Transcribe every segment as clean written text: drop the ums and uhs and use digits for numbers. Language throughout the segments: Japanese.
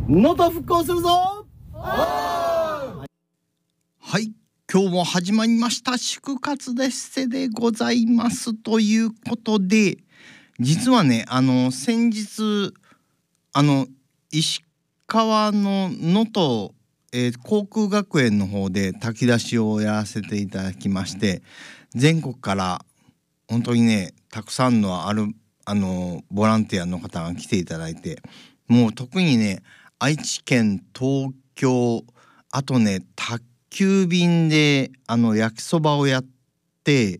能登復興するぞ。 はい、今日も始まりました祝活デッセでございますということで、実はね先日石川の能登、航空学園の方で炊き出しをやらせていただきまして、全国から本当にねたくさんのボランティアの方が来ていただいて、もう特にね愛知県、東京、あとね宅急便で焼きそばをやって、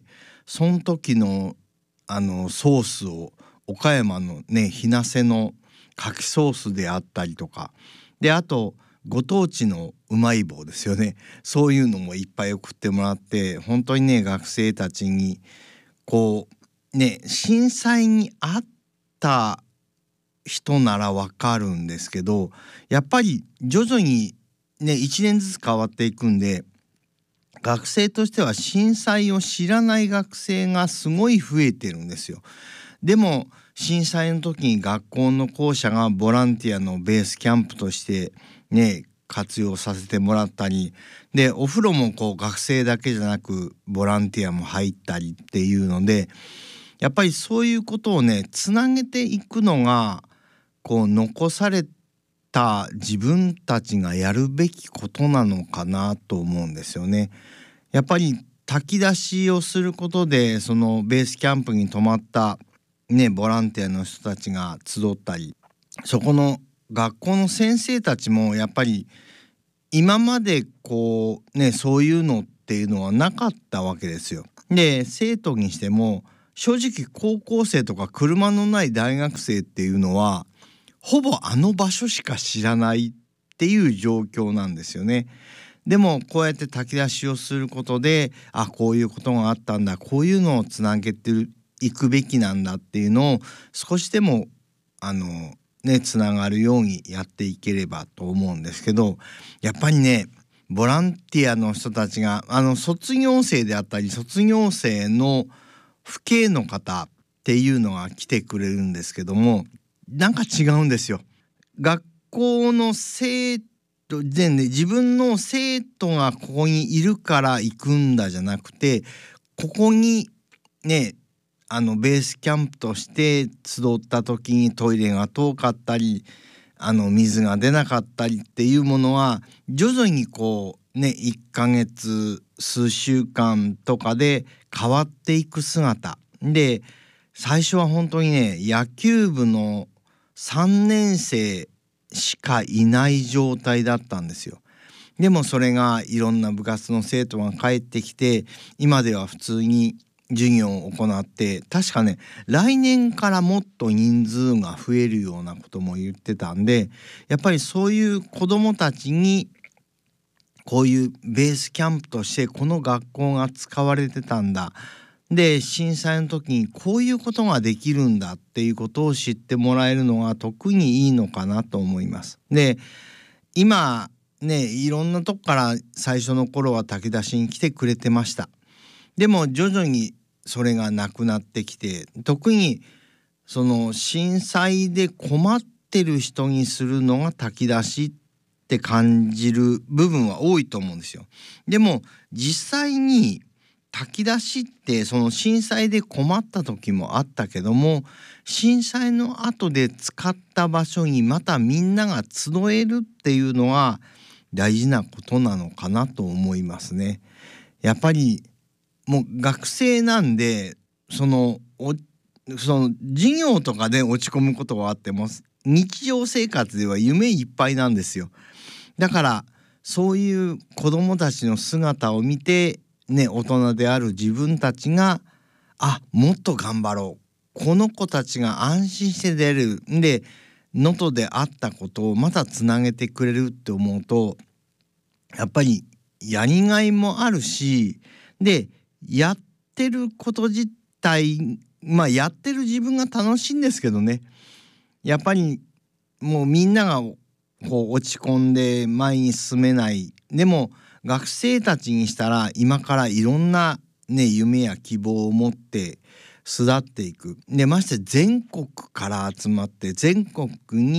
その時のソースを岡山のね日生の牡蠣ソースであったりとかで、あとご当地のうまい棒ですよね、そういうのもいっぱい送ってもらって、本当にね学生たちにこうね震災にあった人ならわかるんですけど、やっぱり徐々にね1年ずつ変わっていくんで、学生としては震災を知らない学生がすごい増えてるんですよ。でも震災の時に学校の校舎がボランティアのベースキャンプとしてね活用させてもらったりで、お風呂もこう学生だけじゃなくボランティアも入ったりっていうので、やっぱりそういうことをねつなげていくのがこう残された自分たちがやるべきことなのかなと思うんですよね。やっぱり炊き出しをすることで、そのベースキャンプに泊まったねボランティアの人たちが集ったり、そこの学校の先生たちもやっぱり今までこうねそういうのっていうのはなかったわけですよ。で生徒にしても正直高校生とか車のない大学生っていうのはほぼあの場所しか知らないっていう状況なんですよね。でもこうやって炊き出しをすることで、こういうことがあったんだ、こういうのをつなげていくべきなんだっていうのを少しでもつながるようにやっていければと思うんですけど、やっぱりねボランティアの人たちが卒業生であったり卒業生の父兄の方っていうのが来てくれるんですけども、なんか違うんですよ。学校の生徒でね、自分の生徒がここにいるから行くんだじゃなくて、ここにねベースキャンプとして集った時にトイレが遠かったり水が出なかったりっていうものは徐々にこうね1ヶ月数週間とかで変わっていく姿で、最初は本当にね野球部の3年生しかいない状態だったんですよ。でもそれがいろんな部活の生徒が帰ってきて、今では普通に授業を行って、確かね来年からもっと人数が増えるようなことも言ってたんで、やっぱりそういう子どもたちにこういうベースキャンプとしてこの学校が使われてたんだ、で震災の時にこういうことができるんだっていうことを知ってもらえるのが特にいいのかなと思います。で今ねいろんなとこから最初の頃は炊き出しに来てくれてました。でも徐々にそれがなくなってきて、特にその震災で困ってる人にするのが炊き出しって感じる部分は多いと思うんですよ。でも実際に炊き出しってその震災で困った時もあったけども、震災の後で使った場所にまたみんなが集えるっていうのが大事なことなのかなと思いますね。やっぱりもう学生なんでその授業とかで落ち込むことはあっても日常生活では夢いっぱいなんですよ。だからそういう子どもたちの姿を見てね、大人である自分たちがもっと頑張ろう、この子たちが安心して出るんで能登であったことをまたつなげてくれるって思うと、やっぱりやりがいもあるし、でやってること自体やってる自分が楽しいんですけどね、やっぱりもうみんながこう落ち込んで前に進めない、でも学生たちにしたら今からいろんなね夢や希望を持って巣立っていく。でまして全国から集まって全国に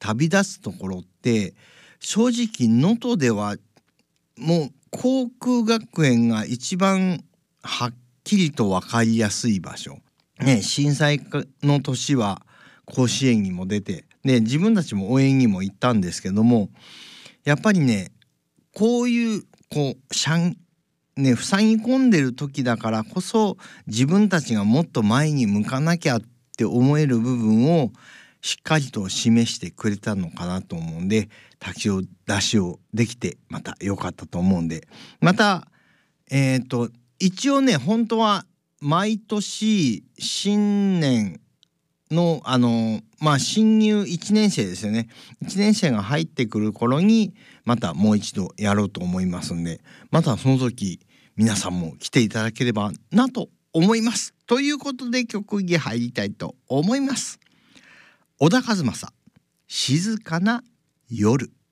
旅立つところって正直能登ではもう航空学園が一番はっきりと分かりやすい場所、震災の年は甲子園にも出て、自分たちも応援にも行ったんですけども、やっぱりねこういう塞ぎ込んでる時だからこそ自分たちがもっと前に向かなきゃって思える部分をしっかりと示してくれたのかなと思うんで、立ち出しをできてまた良かったと思うんで、また一応ね本当は毎年新年の新入1年生ですよね、1年生が入ってくる頃にまたもう一度やろうと思いますんで、またその時皆さんも来ていただければなと思います。ということで曲に入りたいと思います。小田和正、静かな夜。